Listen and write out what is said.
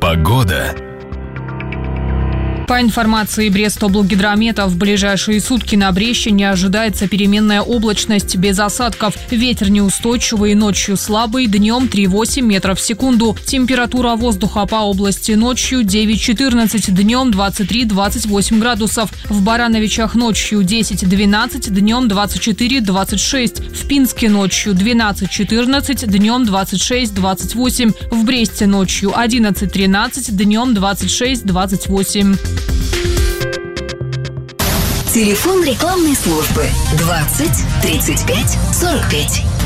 Погода. По информации Брестоблгидромета, в ближайшие сутки на Брещине ожидается переменная облачность без осадков. Ветер неустойчивый, ночью слабый, днем 3,8 метров в секунду. Температура воздуха по области ночью 9-14, днем 23-28 градусов. В Барановичах ночью 10-12, днем 24-26. В Пинске ночью 12-14, днем 26-28. В Бресте ночью 11-13, днем 26-28. Телефон рекламной службы 20 35 45.